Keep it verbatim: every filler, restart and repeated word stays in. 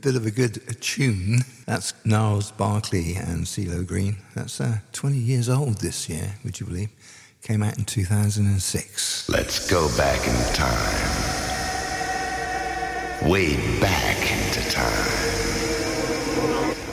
bit of a good a tune. That's Gnarls Barkley and CeeLo Green. That's uh, twenty years old this year, would you believe? Came out in two thousand six. Let's go back in time. Way back into time.